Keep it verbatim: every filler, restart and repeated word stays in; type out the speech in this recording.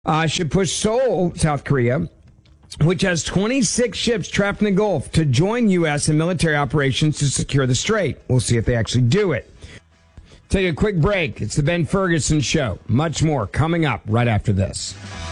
uh, should push Seoul, South Korea, which has twenty-six ships trapped in the Gulf, to join U S in military operations to secure the strait. We'll see if they actually do it. Take a quick break. It's the Ben Ferguson Show. Much more coming up right after this.